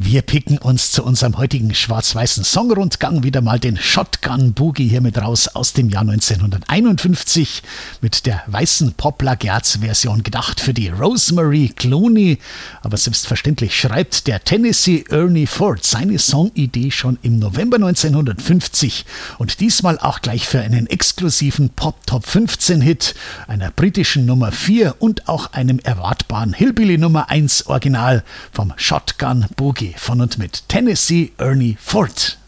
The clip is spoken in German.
Wir picken uns zu unserem heutigen schwarz-weißen Songrundgang wieder mal den Shotgun Boogie hier mit raus aus dem Jahr 1951 mit der weißen Pop-Plagiats-Version gedacht für die Rosemary Clooney. Aber selbstverständlich schreibt der Tennessee Ernie Ford seine Songidee schon im November 1950 und diesmal auch gleich für einen exklusiven Pop-Top-15-Hit, einer britischen Nummer 4 und auch einem erwartbaren Hillbilly Nummer 1 Original vom Shotgun Boogie von und mit Tennessee Ernie Ford.